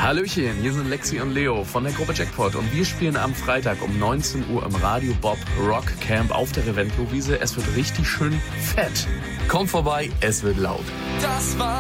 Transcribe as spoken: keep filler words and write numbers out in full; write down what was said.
Hallöchen, hier sind Lexi und Leo von der Gruppe Jackpot und wir spielen am Freitag um neunzehn Uhr im Radio Bob Rock Camp auf der Reventlow-Wiese. Es wird richtig schön fett. Kommt vorbei, es wird laut. Das war